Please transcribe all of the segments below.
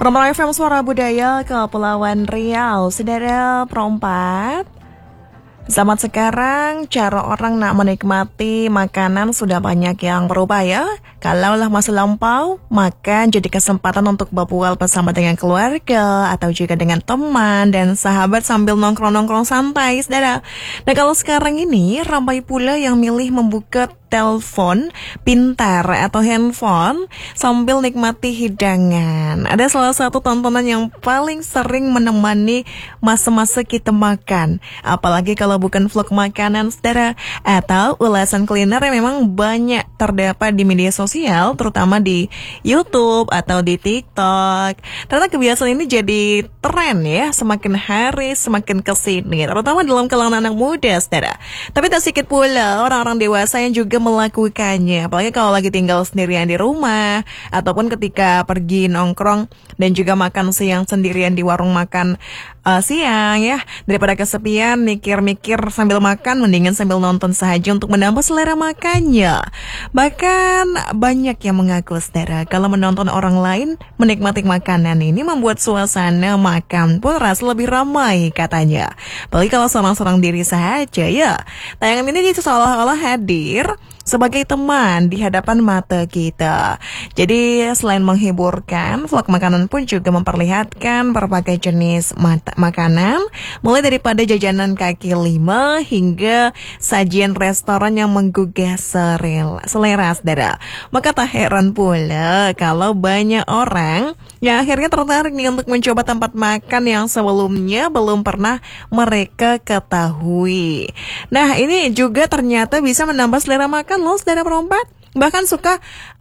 Permainan FM Suara Budaya Kepulauan Riau, saudara perempat. Zaman sekarang, cara orang nak menikmati makanan sudah banyak yang berubah ya. Kalaulah masa lampau, makan jadi kesempatan untuk berbual bersama dengan keluarga atau juga dengan teman dan sahabat sambil nongkrong-nongkrong santai, saudara. Nah kalau sekarang ini, ramai pula yang milih membuka telepon pintar atau handphone sambil nikmati hidangan. Ada salah satu tontonan yang paling sering menemani masa-masa kita makan. Apalagi kalau bukan vlog makanan, saudara, atau ulasan kuliner yang memang banyak terdapat di media sosial, terutama di YouTube atau di TikTok. Ternyata kebiasaan ini jadi tren ya, semakin hari semakin kesini, terutama dalam kalangan anak muda, saudara. Tapi tak sedikit pula orang-orang dewasa yang juga melakukannya, apalagi kalau lagi tinggal sendirian di rumah ataupun ketika pergi nongkrong dan juga makan siang sendirian di warung makan siang ya. Daripada kesepian mikir-mikir sambil makan, mendingan sambil nonton saja untuk menambah selera makannya. Bahkan banyak yang mengaku, saudara, kalau menonton orang lain menikmati makanan ini membuat suasana makan pun rasa lebih ramai katanya. Apalagi kalau seorang-seorang diri saja ya. Tayangan ini seolah-olah hadir sebagai teman di hadapan mata kita. Jadi selain menghiburkan, vlog makanan pun juga memperlihatkan berbagai jenis makanan, mulai daripada jajanan kaki lima hingga sajian restoran yang menggugah selera, saudara. Maka tak heran pula kalau banyak orang yang akhirnya tertarik nih untuk mencoba tempat makan yang sebelumnya belum pernah mereka ketahui. Nah ini juga ternyata bisa menambah selera makan loh, saudara perempat. Bahkan suka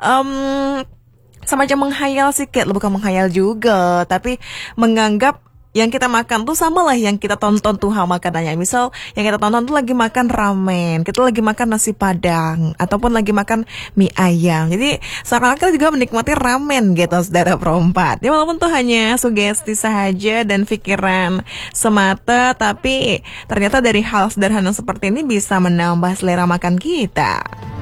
semacam menghayal sedikit, bukan menghayal juga, tapi menganggap yang kita makan tuh sama lah yang kita tonton tuh makanannya. Misal yang kita tonton tuh lagi makan ramen, kita lagi makan nasi padang, ataupun lagi makan mie ayam. Jadi seakan-akan kita juga menikmati ramen gitu, saudara perempat. Ya walaupun tuh hanya sugesti saja dan pikiran semata, tapi ternyata dari hal sederhana seperti ini bisa menambah selera makan kita.